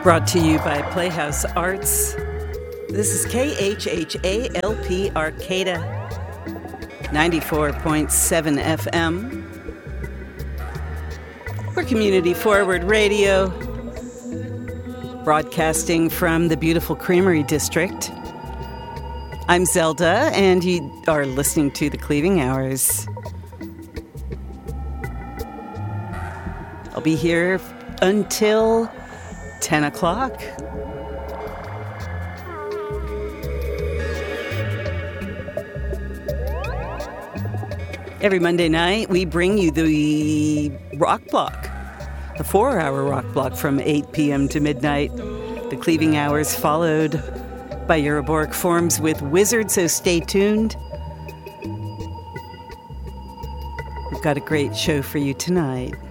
Brought to you by Playhouse Arts. This is KHHALP Arcata, 94.7 FM. We're Community Forward Radio, broadcasting from the beautiful Creamery District. I'm Zelda, and you are listening to the Cleaving Hours. I'll be here until 10 o'clock. Every Monday night, we bring you the Rock Block, the 4-hour Rock Block from 8 p.m. to midnight. The Cleaving Hours followed by Euroboric Forms with Wizard, so stay tuned. We've got a great show for you tonight.